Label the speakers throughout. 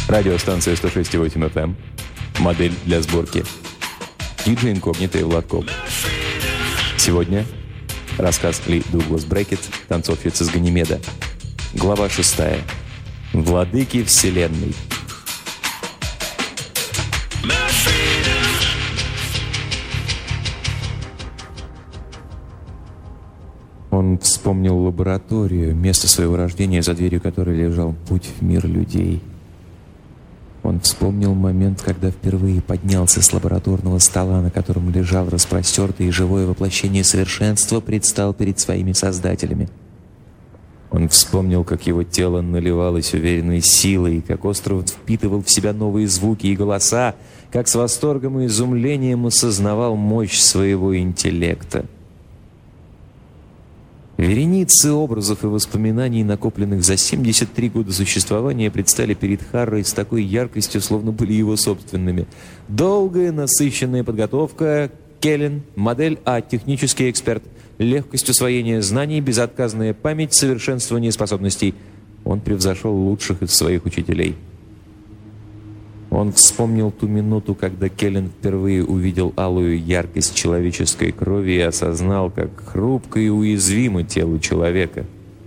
Speaker 1: Радиостанция 106,8 FM. Модель для сборки. Диджей Инкогнито и Влад Коп. Сегодня рассказ Ли Дуглас Брекет «Танцовщица с Ганимеда». Глава 6. Владыки Вселенной. Он вспомнил лабораторию, место своего рождения, за дверью которой лежал путь в мир людей. Он вспомнил момент, когда впервые поднялся с лабораторного стола, на котором лежал распростертый и живое воплощение совершенства, предстал перед своими создателями. Он вспомнил, как его тело наливалось уверенной силой, как остров впитывал в себя новые звуки и голоса, как с восторгом и изумлением осознавал мощь своего интеллекта. Вереницы образов и воспоминаний, накопленных за 73 года существования, предстали перед Харрой с такой яркостью, словно были его собственными. Долгая, насыщенная подготовка, Келлен, модель А, технический эксперт, легкость усвоения знаний, безотказная память, совершенствование способностей. Он превзошел лучших из своих учителей. Он вспомнил ту минуту, когда Келлен впервые увидел алую яркость человеческой крови и осознал, как хрупко и уязвимо тело человека.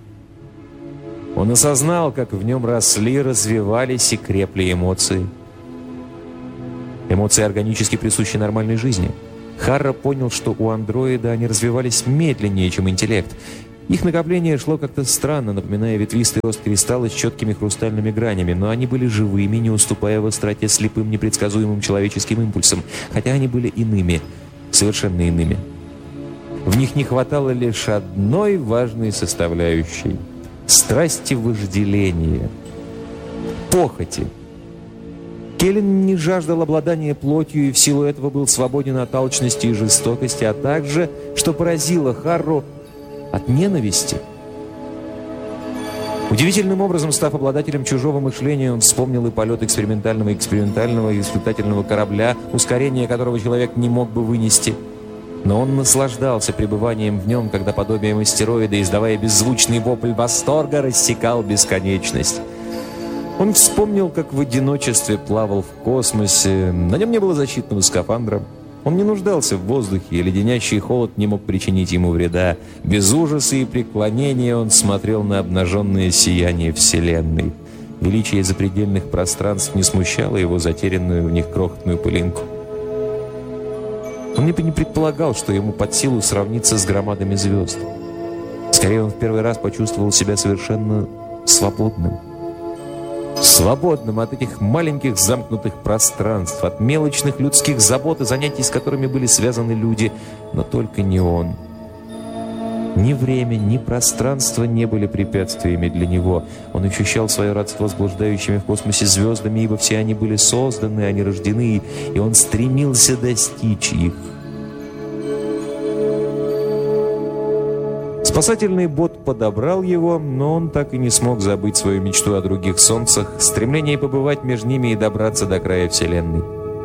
Speaker 1: Он осознал, как в нем росли, развивались и крепли эмоции. Эмоции органически присущи нормальной жизни. Харра понял, что у андроида они развивались медленнее, чем интеллект. Их накопление шло как-то странно, напоминая ветвистый рост кристалла с четкими хрустальными гранями, но они были живыми, не уступая в остроте слепым, непредсказуемым человеческим импульсам, хотя они были иными, совершенно иными. В них не хватало лишь одной важной составляющей – страсти вожделения, похоти. Келлен не жаждал обладания плотью и в силу этого был свободен от алчности и жестокости, а также, что поразило Харру, от ненависти. Удивительным образом, став обладателем чужого мышления, он вспомнил и полет экспериментального и испытательного корабля, ускорение которого человек не мог бы вынести. Но он наслаждался пребыванием в нем, когда подобием астероида, издавая беззвучный вопль восторга, рассекал бесконечность. Он вспомнил, как в одиночестве плавал в космосе. На нем не было защитного скафандра. Он не нуждался в воздухе, и леденящий холод не мог причинить ему вреда. Без ужаса и преклонения он смотрел на обнаженное сияние Вселенной. Величие запредельных пространств не смущало его затерянную в них крохотную пылинку. Он не предполагал, что ему под силу сравниться с громадами звезд. Скорее, он в первый раз почувствовал себя совершенно свободным. Свободным от этих маленьких замкнутых пространств, от мелочных людских забот и занятий, с которыми были связаны люди, но только не он. Ни время, ни пространство не были препятствиями для него. Он ощущал свое родство с блуждающими в космосе звездами, ибо все они были созданы, они рождены, и он стремился достичь их. Спасательный бот подобрал его, но он так и не смог забыть свою мечту о других солнцах, стремление побывать между ними и добраться до края Вселенной.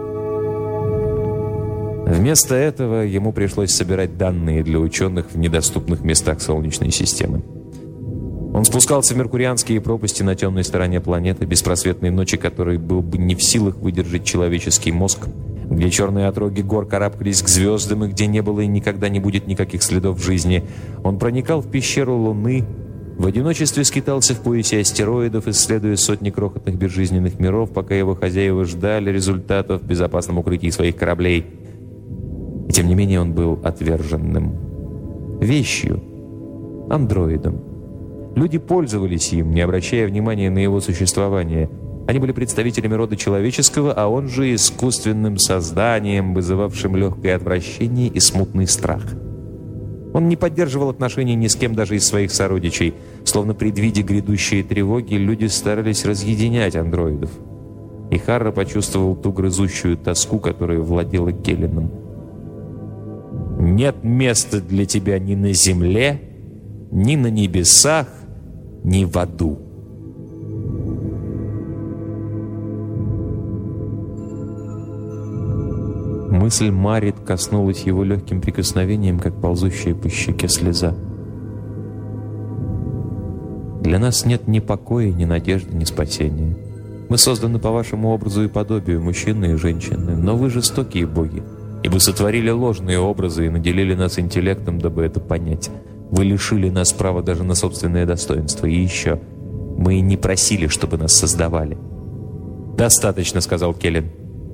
Speaker 1: Вместо этого ему пришлось собирать данные для ученых в недоступных местах Солнечной системы. Он спускался в меркурианские пропасти на темной стороне планеты, беспросветной ночи, которой был бы не в силах выдержать человеческий мозг, где черные отроги гор карабкались к звездам и где не было и никогда не будет никаких следов жизни. Он проникал в пещеру Луны, в одиночестве скитался в поясе астероидов, исследуя сотни крохотных безжизненных миров, пока его хозяева ждали результатов в безопасном укрытии своих кораблей. И тем не менее он был отверженным. Вещью, андроидом. Люди пользовались им, не обращая внимания на его существование. Они были представителями рода человеческого, а он же искусственным созданием, вызывавшим легкое отвращение и смутный страх. Он не поддерживал отношений ни с кем даже из своих сородичей. Словно предвидя грядущие тревоги, люди старались разъединять андроидов. И Харра почувствовал ту грызущую тоску, которая владела Келленом. «Нет места для тебя ни на земле, ни на небесах, ни в аду». Мысль Марит коснулась его легким прикосновением, как ползущая по щеке слеза. Для нас нет ни покоя, ни надежды, ни спасения. Мы созданы по вашему образу и подобию, мужчины и женщины, но вы жестокие боги, ибо сотворили ложные образы и наделили нас интеллектом, дабы это понять. Вы лишили нас права даже на собственное достоинство. И еще, мы не просили, чтобы нас создавали». «Достаточно», — сказал Келлен.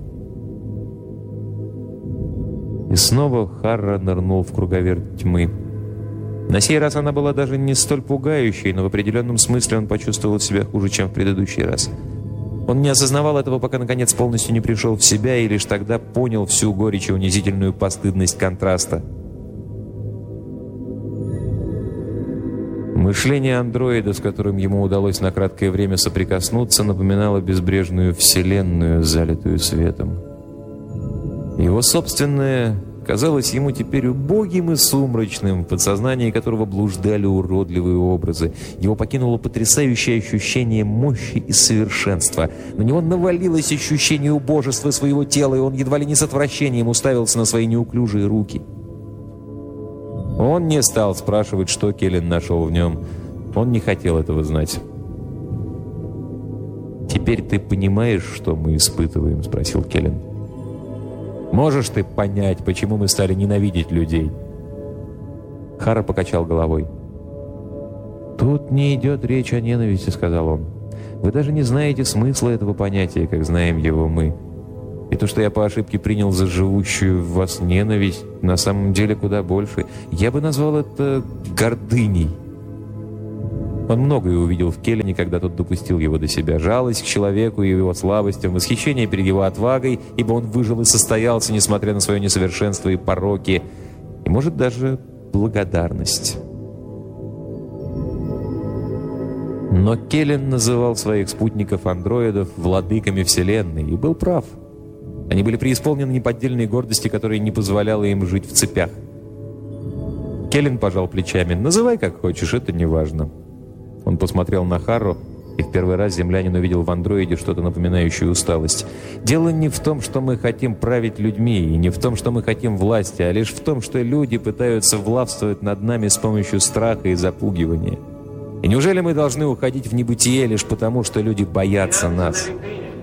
Speaker 1: И снова Харра нырнул в круговерть тьмы. На сей раз она была даже не столь пугающей, но в определенном смысле он почувствовал себя хуже, чем в предыдущий раз. Он не осознавал этого, пока, наконец, полностью не пришел в себя, и лишь тогда понял всю горечь и унизительную постыдность контраста. Мышление андроида, с которым ему удалось на краткое время соприкоснуться, напоминало безбрежную вселенную, залитую светом. Его собственное казалось ему теперь убогим и сумрачным, в подсознании которого блуждали уродливые образы. Его покинуло потрясающее ощущение мощи и совершенства. На него навалилось ощущение убожества своего тела, и он едва ли не с отвращением уставился на свои неуклюжие руки. Он не стал спрашивать, что Келлен нашел в нем. Он не хотел этого знать. «Теперь ты понимаешь, что мы испытываем?» — спросил Келлен. «Можешь ты понять, почему мы стали ненавидеть людей?» Харра покачал головой. «Тут не идет речь о ненависти», — сказал он. «Вы даже не знаете смысла этого понятия, как знаем его мы. И то, что я по ошибке принял за живущую в вас ненависть, на самом деле куда больше. Я бы назвал это гордыней». Он многое увидел в Келлене, когда тот допустил его до себя. Жалость к человеку и его слабостям, восхищение перед его отвагой, ибо он выжил и состоялся, несмотря на свое несовершенство и пороки, и, может, даже благодарность. Но Келлен называл своих спутников-андроидов владыками Вселенной и был прав. Они были преисполнены неподдельной гордости, которая не позволяла им жить в цепях. Келлен пожал плечами. «Называй как хочешь, это не важно». Он посмотрел на Харру, и в первый раз землянин увидел в андроиде что-то напоминающее усталость. «Дело не в том, что мы хотим править людьми, и не в том, что мы хотим власти, а лишь в том, что люди пытаются властвовать над нами с помощью страха и запугивания. И неужели мы должны уходить в небытие лишь потому, что люди боятся нас?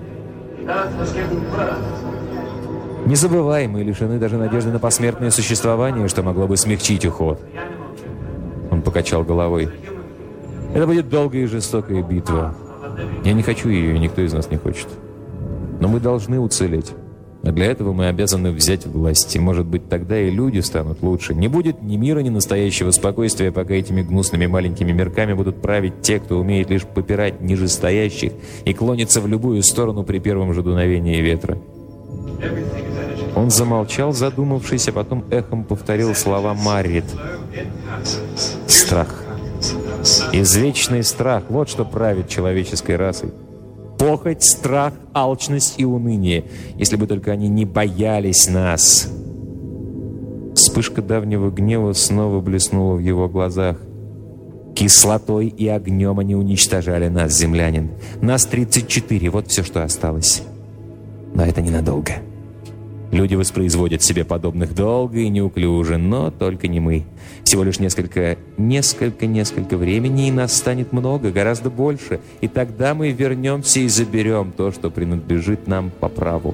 Speaker 1: Не забывай, мы лишены даже надежды на посмертное существование, что могло бы смягчить уход». Он покачал головой. «Это будет долгая и жестокая битва. Я не хочу ее, и никто из нас не хочет. Но мы должны уцелеть. А для этого мы обязаны взять власть. И, может быть, тогда и люди станут лучше. Не будет ни мира, ни настоящего спокойствия, пока этими гнусными маленькими мирками будут править те, кто умеет лишь попирать нижестоящих и клонится в любую сторону при первом же дуновении ветра». Он замолчал, задумавшись, а потом эхом повторил слова Маррит. «Страх. Извечный страх. Вот что правит человеческой расой. Похоть, страх, алчность и уныние. Если бы только они не боялись нас». Вспышка давнего гнева снова блеснула в его глазах. «Кислотой и огнем они уничтожали нас, землянин. Нас 34, вот все, что осталось. Но это ненадолго. Люди воспроизводят себе подобных долго и неуклюже, но только не мы. Всего лишь несколько времени, и нас станет много, гораздо больше. И тогда мы вернемся и заберем то, что принадлежит нам по праву».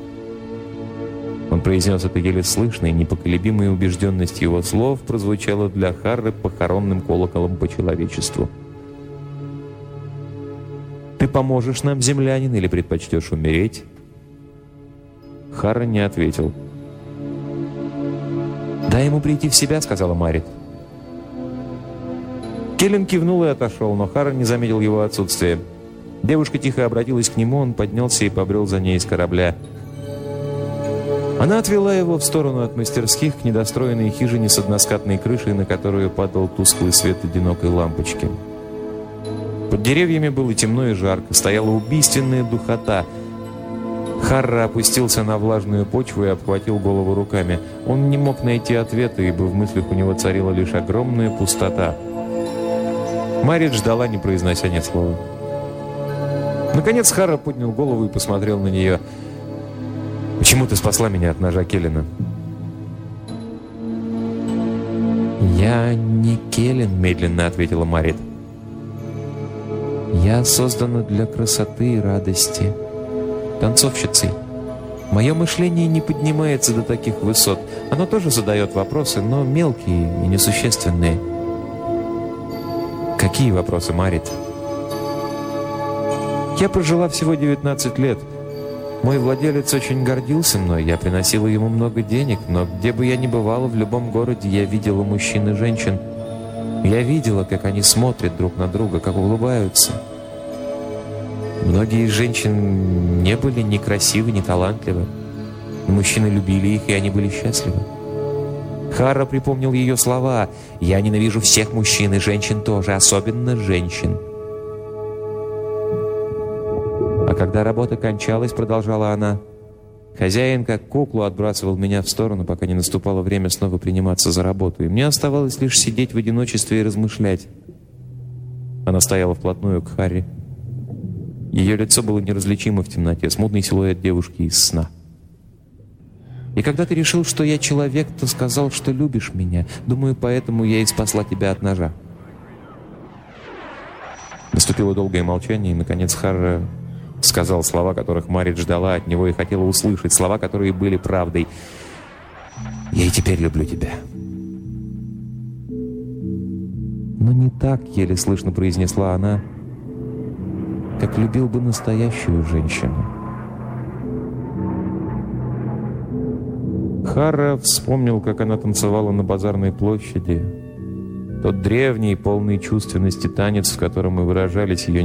Speaker 1: Он произнес это еле слышно, и непоколебимая убежденность его слов прозвучала для Харры похоронным колоколом по человечеству. «Ты поможешь нам, землянин, или предпочтешь умереть?» Харра не ответил. «Дай ему прийти в себя», — сказала Маррит. Келлен кивнул и отошел, но Харра не заметил его отсутствия. Девушка тихо обратилась к нему, он поднялся и побрел за ней из корабля. Она отвела его в сторону от мастерских к недостроенной хижине с односкатной крышей, на которую падал тусклый свет одинокой лампочки. Под деревьями было темно и жарко, стояла убийственная духота. Харра опустился на влажную почву и обхватил голову руками. Он не мог найти ответа, ибо в мыслях у него царила лишь огромная пустота. Маррит ждала, не произнося ни слова. Наконец Харра поднял голову и посмотрел на нее. «Почему ты спасла меня от ножа Келлена?» «Я не Келлен», — медленно ответила Маррит. Я создана для красоты и радости. Танцовщицей. Мое мышление не поднимается до таких высот. Оно тоже задает вопросы, но мелкие и несущественные. Какие вопросы, Марит? Я прожила всего 19 лет. Мой владелец очень гордился мной. Я приносила ему много денег, но где бы я ни бывала, в любом городе я видела мужчин и женщин. Я видела, как они смотрят друг на друга, как улыбаются. Многие из женщин не были ни красивы, ни талантливы. Мужчины любили их, и они были счастливы. Харра припомнил ее слова: «Я ненавижу всех мужчин и женщин тоже, особенно женщин». А когда работа кончалась, продолжала она, хозяин как куклу отбрасывал меня в сторону, пока не наступало время снова приниматься за работу, и мне оставалось лишь сидеть в одиночестве и размышлять. Она стояла вплотную к Харри. Ее лицо было неразличимо в темноте, смутный силуэт девушки из сна. «И когда ты решил, что я человек, то сказал, что любишь меня. Думаю, поэтому я и спасла тебя от ножа». Наступило долгое молчание, и, наконец, Харра сказал слова, которых Марит ждала от него и хотела услышать, слова, которые были правдой. «Я и теперь люблю тебя». «Но не так», — еле слышно произнесла она, — «как любил бы настоящую женщину». Харра вспомнил, как она танцевала на базарной площади. Тот древний, полный чувственности танец, в котором и выражались ее